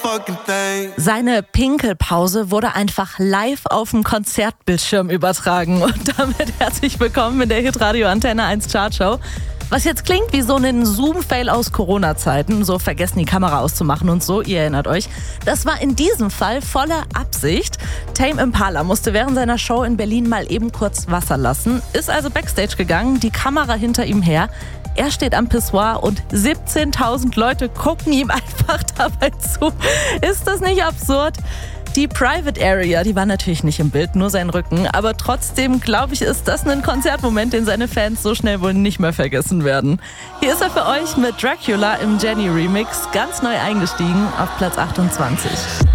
fucking thing. Seine Pinkelpause wurde einfach live auf dem Konzertbildschirm übertragen. Und damit herzlich willkommen in der Hitradio Antenne 1 Chartshow. Was jetzt klingt wie so ein Zoom-Fail aus Corona-Zeiten, so vergessen die Kamera auszumachen und so, ihr erinnert euch. Das war in diesem Fall voller Absicht. Tame Impala musste während seiner Show in Berlin mal eben kurz Wasser lassen, ist also Backstage gegangen, die Kamera hinter ihm her. Er steht am Pissoir und 17.000 Leute gucken ihm einfach dabei zu. Ist das nicht absurd? Die Private Area, die war natürlich nicht im Bild, nur sein Rücken. Aber trotzdem, glaube ich, ist das ein Konzertmoment, den seine Fans so schnell wohl nicht mehr vergessen werden. Hier ist er für euch mit Dracula im Jenny Remix, ganz neu eingestiegen auf Platz 28.